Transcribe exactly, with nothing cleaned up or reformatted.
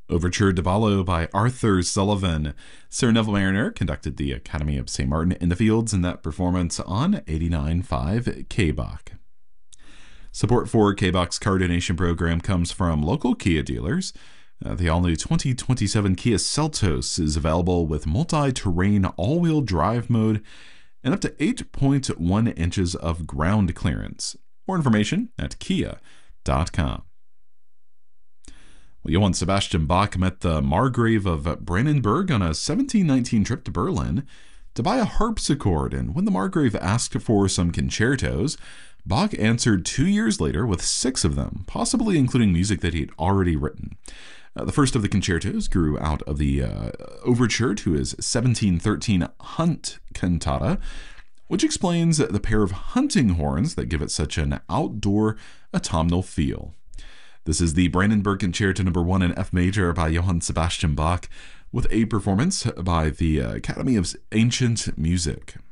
Overture de Ballo by Arthur Sullivan. Sir Neville Mariner conducted the Academy of Saint Martin in the Fields in that performance on eighty-nine point five K B O C. Support for K B O C's car donation program comes from local Kia dealers. Uh, the all-new twenty twenty-seven Kia Seltos is available with multi-terrain all-wheel drive mode and up to eight point one inches of ground clearance. More information at kia dot com. Well, Johann Sebastian Bach met the Margrave of Brandenburg on a seventeen nineteen trip to Berlin to buy a harpsichord, and when the Margrave asked for some concertos, Bach answered two years later with six of them, possibly including music that he had already written. Uh, the first of the concertos grew out of the uh, overture to his seventeen thirteen Hunt cantata, which explains the pair of hunting horns that give it such an outdoor autumnal feel. This is the Brandenburg Concerto number one in F major by Johann Sebastian Bach, with a performance by the Academy of Ancient Music.